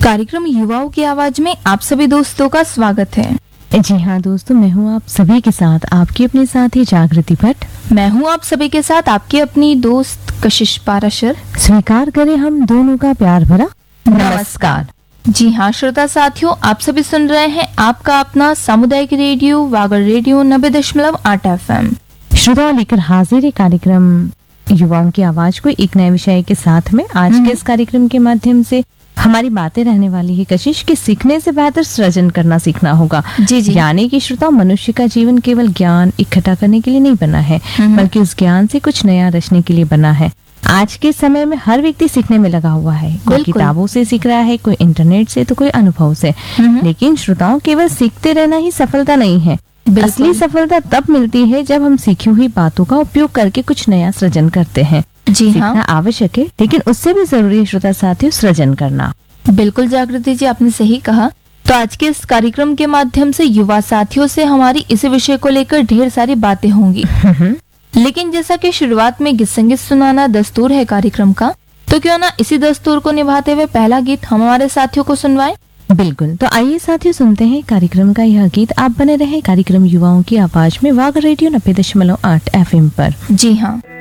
कार्यक्रम युवाओं की आवाज में आप सभी दोस्तों का स्वागत है। जी हाँ दोस्तों, मैं हूँ आप सभी के साथ आपकी अपनी साथी जागृति भट्ट। मैं हूँ आप सभी के साथ आपकी अपनी दोस्त कशिश पाराशर। स्वीकार करें हम दोनों का प्यार भरा नमस्कार। जी हाँ श्रोता साथियों, आप सभी सुन रहे हैं आपका अपना सामुदायिक रेडियो वागड़ रेडियो 90.8 FM। श्रोताओं, लेकर हाजिर है कार्यक्रम युवाओं की आवाज को एक नए विषय के साथ में। आज के इस कार्यक्रम के माध्यम से हमारी बातें रहने वाली है कशिश कि सीखने से बेहतर सृजन करना सीखना होगा। जी। यानी कि श्रोता, मनुष्य का जीवन केवल ज्ञान इकट्ठा करने के लिए नहीं बना है, बल्कि उस ज्ञान से कुछ नया रचने के लिए बना है। आज के समय में हर व्यक्ति सीखने में लगा हुआ है। कोई किताबों से सीख रहा है, कोई इंटरनेट से, तो कोई अनुभव से। लेकिन श्रोताओं, केवल सीखते रहना ही सफलता नहीं है। असली सफलता तब मिलती है जब हम सीखी हुई बातों का उपयोग करके कुछ नया सृजन करते हैं। जी सीखना हाँ, आवश्यक है, लेकिन उससे भी जरूरी है श्रोता साथियों सृजन करना। बिल्कुल जागृति जी, आपने सही कहा। तो आज के इस कार्यक्रम के माध्यम से युवा साथियों से हमारी इसी विषय को लेकर ढेर सारी बातें होंगी। लेकिन जैसा कि शुरुआत में गीत संगीत सुनाना दस्तूर है कार्यक्रम का, तो क्यों ना इसी दस्तूर को निभाते हुए पहला गीत हम हमारे साथियों को सुनवाएं। बिल्कुल, तो आइए साथियों सुनते हैं कार्यक्रम का यह गीत। आप बने रहे कार्यक्रम युवाओं की आवाज में वागड़ रेडियो 90.8 FM पर। जी हाँ।